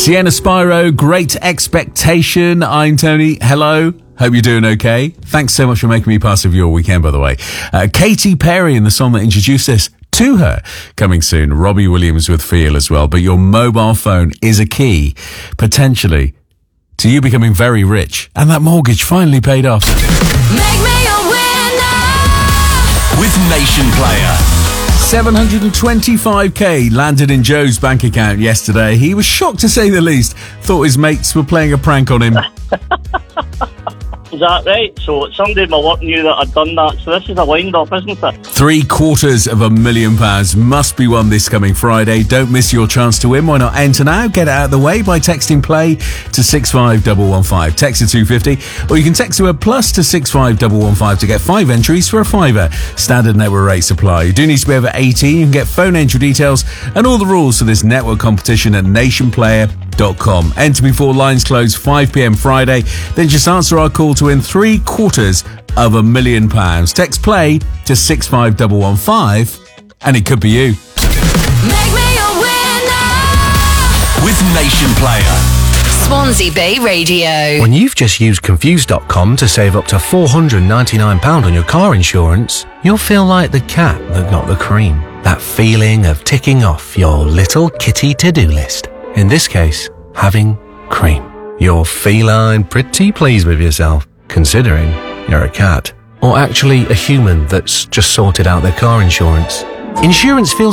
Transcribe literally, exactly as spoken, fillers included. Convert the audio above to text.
Sienna Spyro, Great Expectation. I'm Tony. Hello. Hope you're doing okay. Thanks so much for making me part of your weekend, by the way. Uh, Katy Perry and the song that introduced us to her. Coming soon. Robbie Williams with Feel as well. But your mobile phone is a key, potentially, to you becoming very rich. And that mortgage finally paid off. Make me a winner with Nation Player. seven hundred twenty-five k landed in Joe's bank account yesterday. He was shocked to say the least. Thought his mates were playing a prank on him. Is that right? So somebody in my work knew that I'd done that. So this is a wind-up, isn't it? Three quarters of a million pounds must be won this coming Friday. Don't miss your chance to win. Why not enter now? Get it out of the way by texting play to six five one one five. Text to two fifty. Or you can text to a plus to six five one one five to get five entries for a fiver. Standard network rate supply. You do need to be over eighteen. You can get phone entry details and all the rules for this network competition at nation player dot com. Enter before lines close five p.m. Friday. Then just answer our call to win three quarters of a million pounds. Text play to six five one one five and it could be you. Make me a winner with Nation Player. Swansea Bay Radio. When you've just used confused dot com to save up to four hundred ninety-nine pounds on your car insurance, you'll feel like the cat that got the cream. That feeling of ticking off your little kitty to-do list. In this case, having cream. You're feline pretty pleased with yourself, considering you're a cat. Or actually a human that's just sorted out their car insurance. Insurance feels